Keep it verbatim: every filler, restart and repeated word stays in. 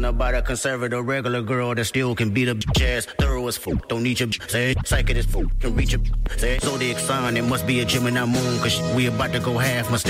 Something about a conservative regular girl that still can beat up ass. Thorough as fuck, don't need your say. Psychic as fuck, can reach your say. Zodiac sign, it must be a Gemini moon, cause we about to go half. Must